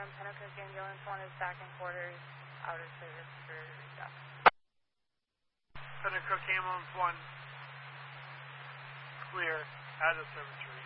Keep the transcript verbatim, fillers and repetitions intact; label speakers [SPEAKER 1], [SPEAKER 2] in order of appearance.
[SPEAKER 1] one, Pennacook Ambulance one is back in quarters, out of service for death.
[SPEAKER 2] Pennacook Ambulance one, clear, out of service for